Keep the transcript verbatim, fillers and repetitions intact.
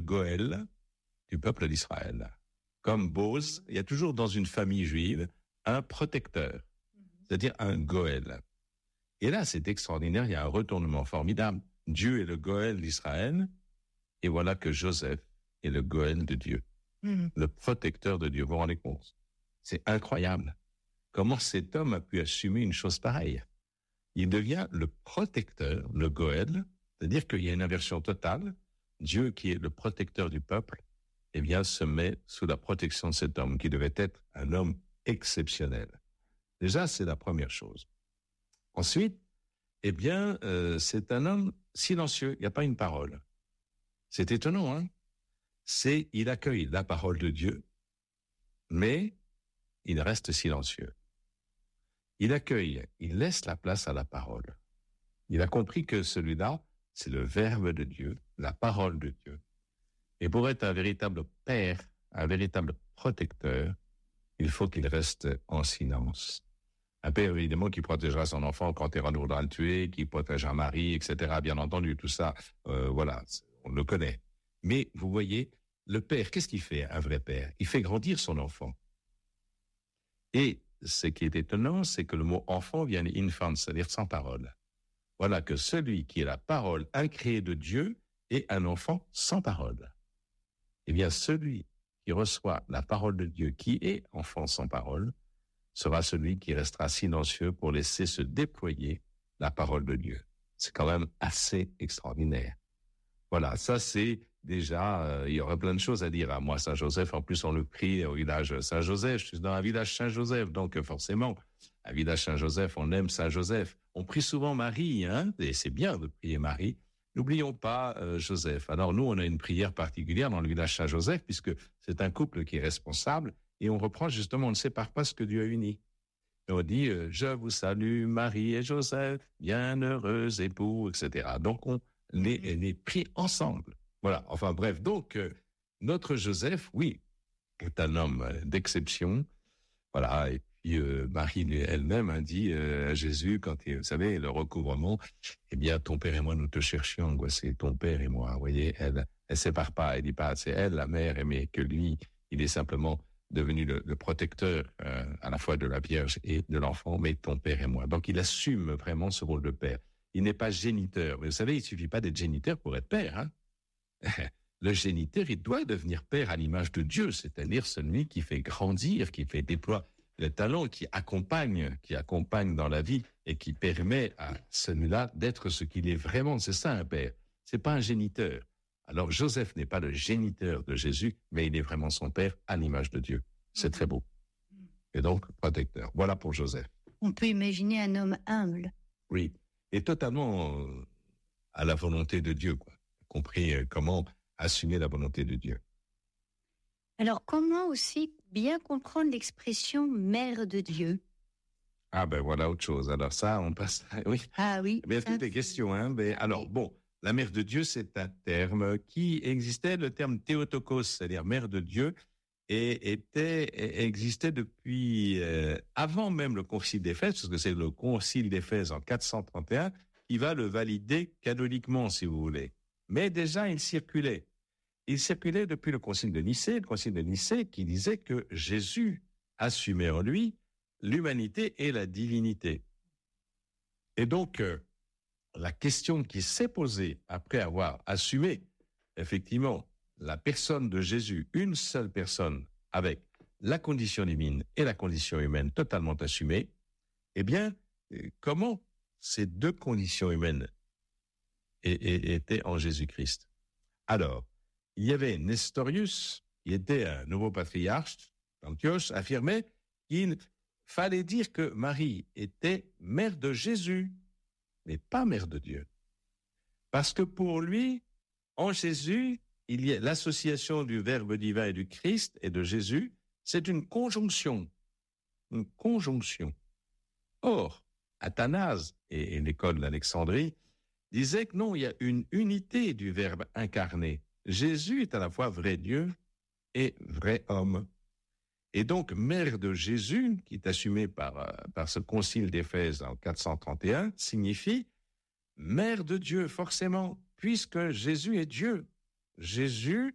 Goël du peuple d'Israël. Comme Boz, il y a toujours dans une famille juive un protecteur, c'est-à-dire un Goël. Et là, c'est extraordinaire, il y a un retournement formidable. Dieu est le Goël d'Israël, et voilà que Joseph est le Goël de Dieu, mmh. le protecteur de Dieu. Vous vous rendez compte? C'est incroyable. Comment cet homme a pu assumer une chose pareille? Il devient le protecteur, le Goël, c'est-à-dire qu'il y a une inversion totale. Dieu, qui est le protecteur du peuple, eh bien, se met sous la protection de cet homme, qui devait être un homme exceptionnel. Déjà, c'est la première chose. Ensuite, eh bien, euh, c'est un homme silencieux, il n'y a pas une parole. C'est étonnant, hein? C'est, il accueille la parole de Dieu, mais il reste silencieux. Il accueille, il laisse la place à la parole. Il a compris que celui-là, c'est le Verbe de Dieu, la parole de Dieu. Et pour être un véritable père, un véritable protecteur, il faut qu'il reste en silence. Un père, évidemment, qui protégera son enfant quand Hérode voudra le tuer, qui protège un mari, et cetera. Bien entendu, tout ça, euh, voilà, on le connaît. Mais vous voyez, le père, qu'est-ce qu'il fait, un vrai père? Il fait grandir son enfant. Et ce qui est étonnant, c'est que le mot enfant vient d'infant, c'est-à-dire sans parole. Voilà que celui qui est la parole incréée de Dieu est un enfant sans parole. Eh bien, celui qui reçoit la parole de Dieu, qui est enfant sans parole, sera celui qui restera silencieux pour laisser se déployer la parole de Dieu. C'est quand même assez extraordinaire. Voilà, ça c'est déjà, euh, il y aurait plein de choses à dire. À moi, Saint-Joseph, en plus on le prie au village Saint-Joseph. Je suis dans un village Saint-Joseph, donc forcément, un village Saint-Joseph, on aime Saint-Joseph. On prie souvent Marie, hein, et c'est bien de prier Marie. N'oublions pas euh, Joseph. Alors nous, on a une prière particulière dans le village Saint-Joseph, puisque c'est un couple qui est responsable, et on reprend justement, on ne sépare pas ce que Dieu a uni. Et on dit, euh, je vous salue Marie et Joseph, bienheureux époux, et cetera. Donc on les, les prie ensemble. Voilà, enfin bref, donc euh, notre Joseph, oui, est un homme euh, d'exception. Voilà, et puis euh, Marie elle-même a dit euh, à Jésus, quand il, vous savez, le recouvrement, eh bien, ton père et moi, nous te cherchions, angoissés, ton père et moi, vous voyez, elle elle sépare pas, elle dit pas, c'est elle, la mère, mais que lui, il est simplement devenu le, le protecteur euh, à la fois de la Vierge et de l'enfant, mais ton père et moi. Donc, il assume vraiment ce rôle de père. Il n'est pas géniteur. Mais vous savez, il suffit pas d'être géniteur pour être père, hein. Le géniteur, il doit devenir père à l'image de Dieu, c'est-à-dire celui qui fait grandir, qui fait déployer le talent, qui accompagne, qui accompagne dans la vie et qui permet à celui-là d'être ce qu'il est vraiment. C'est ça un père. C'est pas un géniteur. Alors Joseph n'est pas le géniteur de Jésus, mais il est vraiment son père à l'image de Dieu. C'est très beau. Et donc protecteur. Voilà pour Joseph. On peut imaginer un homme humble. Oui, et totalement euh, à la volonté de Dieu, quoi. Compris euh, comment assumer la volonté de Dieu. Alors, comment aussi bien comprendre l'expression mère de Dieu? Ah ben voilà autre chose. Alors ça, on passe. Oui. Ah oui. Bien toutes les questions, hein. Mais alors oui. bon, la mère de Dieu, c'est un terme qui existait, le terme Théotokos, c'est-à-dire mère de Dieu, et était existait depuis euh, avant même le Concile d'Éphèse, parce que c'est le Concile d'Éphèse en quatre cent trente et un qui va le valider canoniquement, si vous voulez. Mais déjà, il circulait. Il circulait depuis le Concile de Nicée, le Concile de Nicée qui disait que Jésus assumait en lui l'humanité et la divinité. Et donc, euh, la question qui s'est posée après avoir assumé, effectivement, la personne de Jésus, une seule personne, avec la condition divine et la condition humaine totalement assumée, eh bien, euh, comment ces deux conditions humaines étaient en Jésus-Christ? Alors, il y avait Nestorius, qui était un nouveau patriarche, Antioche, affirmait qu'il fallait dire que Marie était mère de Jésus, mais pas mère de Dieu. Parce que pour lui, en Jésus, il y a l'association du Verbe divin et du Christ et de Jésus, c'est une conjonction. Une conjonction. Or, Athanase et l'école d'Alexandrie disaient que non, il y a une unité du Verbe incarné. Jésus est à la fois vrai Dieu et vrai homme. Et donc, mère de Jésus, qui est assumée par, euh, par ce concile d'Éphèse en quatre cent trente et un, signifie mère de Dieu, forcément, puisque Jésus est Dieu. Jésus